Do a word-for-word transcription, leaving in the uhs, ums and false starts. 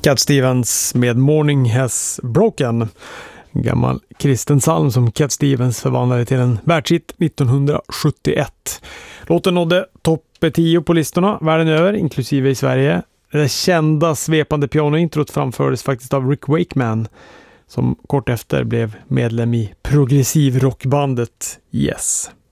Cat Stevens med Morning Has Broken. En gammal kristen psalm som Cat Stevens förvandlade till en världshit nittonhundrasjuttioett. Låten nådde topp tio på listorna världen över, inklusive i Sverige. Det kända svepande pianointrot framfördes faktiskt av Rick Wakeman, som kort efter blev medlem i progressiv rockbandet Yes.